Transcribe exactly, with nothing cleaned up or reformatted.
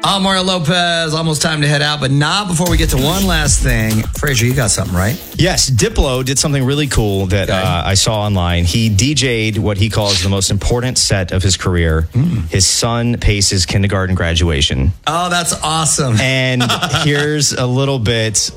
I'm Mario Lopez. Almost time to head out, but not before we get to one last thing. Fraser, you got something, right? Yes, Diplo did something really cool that Okay. uh, I saw online. He D J'd what he calls the most important set of his career, mm. his son Pace's kindergarten graduation. Oh, that's awesome. And here's a little bit